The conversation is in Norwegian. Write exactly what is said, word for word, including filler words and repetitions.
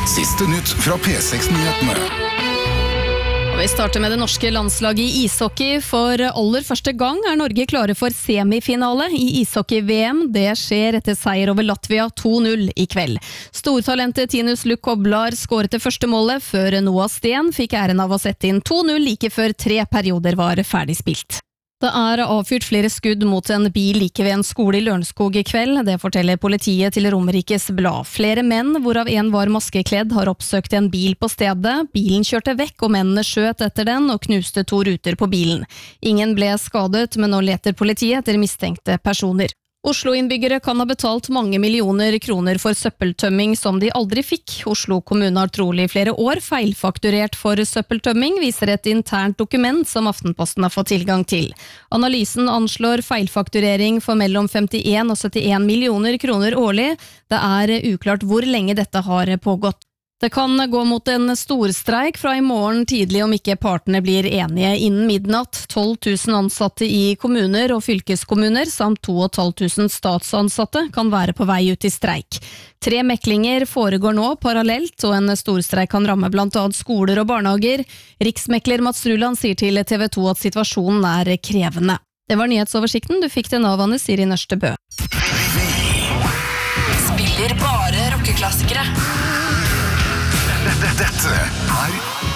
Siste nytt fra P seks Nyhetene. Vi starter med det norske landslaget i ishockey. For aller første gang er Norge klare for semifinale i ishockey-V M. Det skjer etter seier over Latvia to null i kveld. Stortalentet Tinus Lukoblar skåret det første målet, før Noah Sten fikk æren av å sette inn to null like før tre perioder var ferdig spilt. Det er avfyrt flere skudd mot en bil like ved en skole i Lørenskog i kveld. Det forteller politiet til Romerikes Blad. Flere menn, hvorav en var maskekledd, har oppsøkt en bil på stedet. Bilen kjørte vekk, og mennene skjøt etter den og knuste to ruter på bilen. Ingen ble skadet, men nå leter politiet etter mistenkte personer. Oslo-innbyggere kan ha betalt mange millioner kroner for søppeltømming som de aldri fikk. Oslo kommune har trolig flere år feilfakturert for søppeltømming, viser et internt dokument som Aftenposten har fått tilgang til. Analysen anslår feilfakturering for mellom femtien og syttien millioner kroner årlig. Det er uklart hvor lenge dette har pågått. Det kan gå mot en storstreik fra i morgen tidlig om ikke partene blir enige innen midnatt. tolv tusen ansatte i kommuner og fylkeskommuner samt to og et halvt tusen statsansatte kan være på vei ut i streik. Tre meklinger foregår nå parallelt, og en storstreik kan ramme blant annet skoler og barnehager. Riksmekler Mats Ruland sier til T V to at situasjonen er krevende. Det var nyhetsoversikten. Du fikk den av Anne Siri Nørstebø. Spiller bare rockeklassikere. Dette er